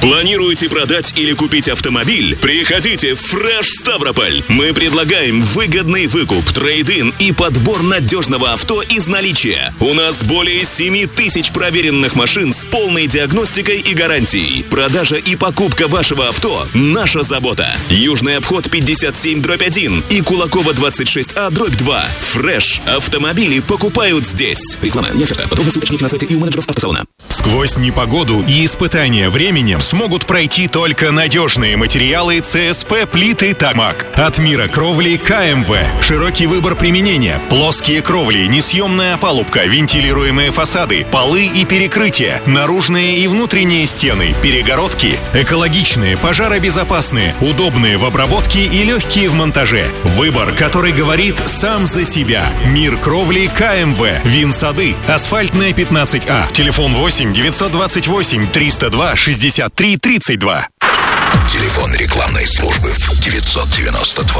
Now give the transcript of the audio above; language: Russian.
Планируете продать или купить автомобиль? Приходите в Fresh Ставрополь. Мы предлагаем выгодный выкуп, трейд-ин и подбор надежного авто из наличия. У нас более 7 тысяч проверенных машин с полной диагностикой и гарантией. Продажа и покупка вашего авто – наша забота. Южный обход 57/1 и Кулакова 26А/2. Fresh. Автомобили покупают здесь. Реклама не оферта. Подробности уточните на сайте и у менеджеров автосалона. Сквозь непогоду и испытания временем смогут пройти только надежные материалы ЦСП плиты Тамак. От мира кровли КМВ. Широкий выбор применения. Плоские кровли, несъемная опалубка, вентилируемые фасады, полы и перекрытия, наружные и внутренние стены, перегородки. Экологичные, пожаробезопасные, удобные в обработке и легкие в монтаже. Выбор, который говорит сам за себя. Мир кровли КМВ. Винсады. Асфальтная 15А. Телефон 8 928 302 63 32. Телефон рекламной службы 992